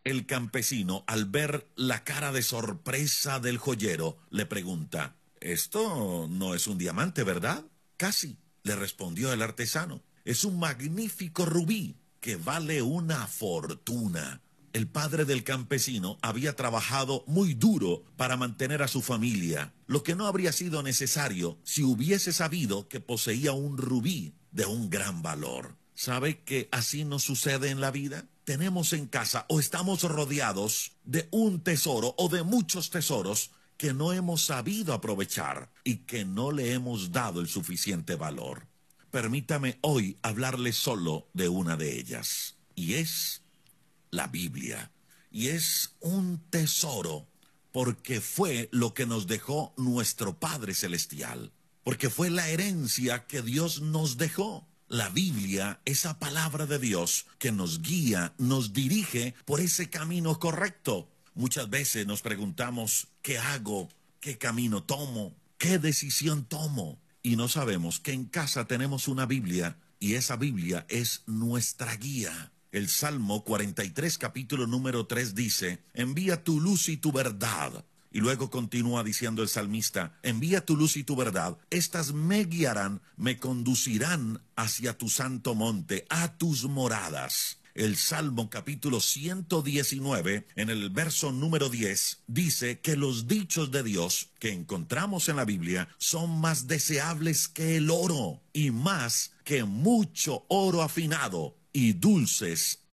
El campesino, al ver la cara de sorpresa del joyero, le pregunta: «Esto no es un diamante, ¿verdad?». «Casi», le respondió el artesano. «Es un magnífico rubí que vale una fortuna». El padre del campesino había trabajado muy duro para mantener a su familia, lo que no habría sido necesario si hubiese sabido que poseía un rubí de un gran valor. ¿Sabe que así nos sucede en la vida? Tenemos en casa o estamos rodeados de un tesoro o de muchos tesoros que no hemos sabido aprovechar y que no le hemos dado el suficiente valor. Permítame hoy hablarle solo de una de ellas, y es la Biblia. Y es un tesoro porque fue lo que nos dejó nuestro Padre Celestial, porque fue la herencia que Dios nos dejó. La Biblia, esa palabra de Dios que nos guía, nos dirige por ese camino correcto. Muchas veces nos preguntamos: ¿qué hago? ¿Qué camino tomo? ¿Qué decisión tomo? Y no sabemos que en casa tenemos una Biblia y esa Biblia es nuestra guía. El Salmo 43, capítulo número 3 dice: «Envía tu luz y tu verdad». Y luego continúa diciendo el salmista: «Envía tu luz y tu verdad, estas me guiarán, me conducirán hacia tu santo monte, a tus moradas». El Salmo capítulo 119, en el verso número 10, dice que los dichos de Dios que encontramos en la Biblia son más deseables que el oro y más que mucho oro afinado y dulces